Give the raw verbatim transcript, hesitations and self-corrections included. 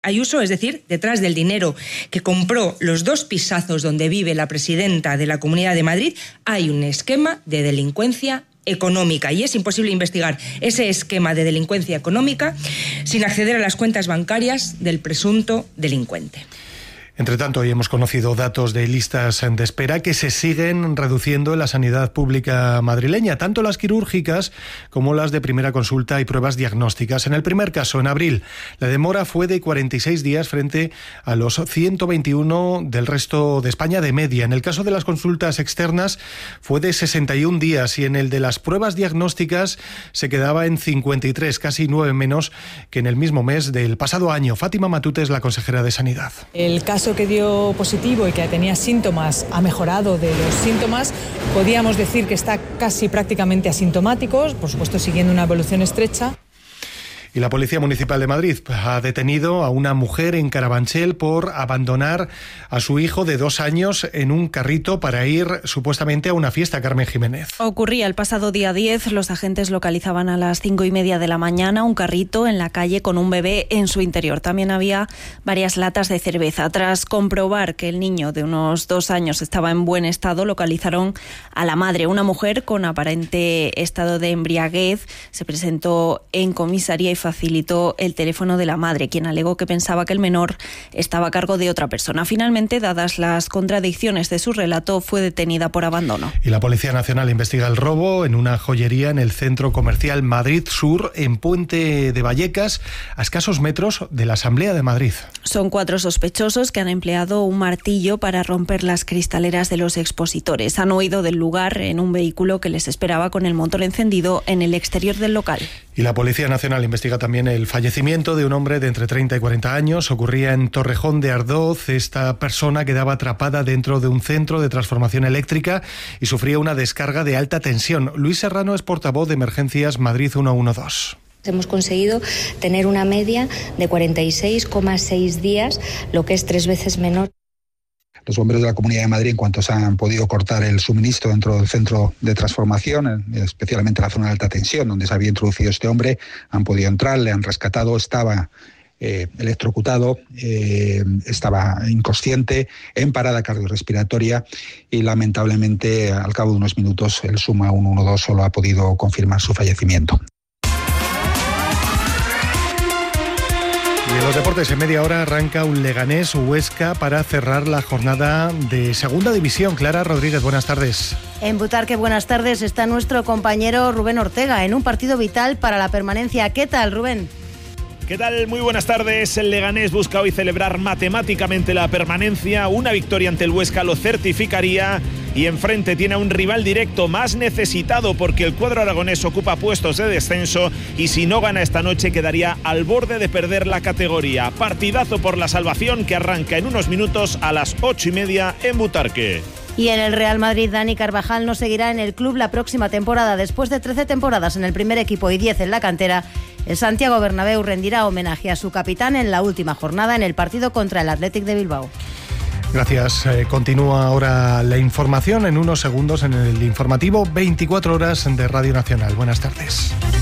Ayuso, es decir, detrás del dinero que compró los dos pisazos donde vive la presidenta de la Comunidad de Madrid, hay un esquema de delincuencia económica y es imposible investigar ese esquema de delincuencia económica sin acceder a las cuentas bancarias del presunto delincuente. Entre tanto, hoy hemos conocido datos de listas de espera que se siguen reduciendo en la sanidad pública madrileña, tanto las quirúrgicas como las de primera consulta y pruebas diagnósticas. En el primer caso, en abril, la demora fue de cuarenta y seis días frente a los ciento veintiuno del resto de España de media. En el caso de las consultas externas fue de sesenta y un días y en el de las pruebas diagnósticas se quedaba en cincuenta y tres, casi nueve menos que en el mismo mes del pasado año. Fátima Matute es la consejera de Sanidad. El caso que dio positivo y que tenía síntomas ha mejorado de los síntomas. Podríamos decir que está casi prácticamente asintomático, por supuesto siguiendo una evolución estrecha. Y la Policía Municipal de Madrid ha detenido a una mujer en Carabanchel por abandonar a su hijo de dos años en un carrito para ir supuestamente a una fiesta. Carmen Jiménez. Ocurría el pasado día diez. Los agentes localizaban a las cinco y media de la mañana un carrito en la calle con un bebé en su interior. También había varias latas de cerveza. Tras comprobar que el niño de unos dos años estaba en buen estado, localizaron a la madre, una mujer con aparente estado de embriaguez. Se presentó en comisaría y facilitó el teléfono de la madre, quien alegó que pensaba que el menor estaba a cargo de otra persona. Finalmente, dadas las contradicciones de su relato, fue detenida por abandono. Y la Policía Nacional investiga el robo en una joyería en el centro comercial Madrid Sur, en Puente de Vallecas, a escasos metros de la Asamblea de Madrid. Son cuatro sospechosos que han empleado un martillo para romper las cristaleras de los expositores. Han huido del lugar en un vehículo que les esperaba con el motor encendido en el exterior del local. Y la Policía Nacional investiga también el fallecimiento de un hombre de entre treinta y cuarenta años. Ocurría en Torrejón de Ardoz. Esta persona quedaba atrapada dentro de un centro de transformación eléctrica y sufría una descarga de alta tensión. Luis Serrano es portavoz de Emergencias Madrid ciento doce. Hemos conseguido tener una media de cuarenta y seis coma seis días, lo que es tres veces menor. Los bomberos de la Comunidad de Madrid, en cuanto se han podido cortar el suministro dentro del centro de transformación, especialmente en la zona de alta tensión, donde se había introducido este hombre, han podido entrar, le han rescatado, estaba eh, electrocutado, eh, estaba inconsciente, en parada cardiorrespiratoria y lamentablemente al cabo de unos minutos el SUMA ciento doce solo ha podido confirmar su fallecimiento. Y en los deportes, en media hora arranca un Leganés Huesca para cerrar la jornada de Segunda División. Clara Rodríguez, buenas tardes. En Butarque, buenas tardes, está nuestro compañero Rubén Ortega en un partido vital para la permanencia. ¿Qué tal, Rubén? ¿Qué tal? Muy buenas tardes. El Leganés busca hoy celebrar matemáticamente la permanencia. Una victoria ante el Huesca lo certificaría y enfrente tiene a un rival directo más necesitado porque el cuadro aragonés ocupa puestos de descenso y si no gana esta noche quedaría al borde de perder la categoría. Partidazo por la salvación que arranca en unos minutos a las ocho y media en Butarque. Y en el Real Madrid, Dani Carvajal no seguirá en el club la próxima temporada. Después de trece temporadas en el primer equipo y diez en la cantera, el Santiago Bernabéu rendirá homenaje a su capitán en la última jornada en el partido contra el Athletic de Bilbao. Gracias. Eh, continúa ahora la información en unos segundos en el informativo veinticuatro horas de Radio Nacional. Buenas tardes.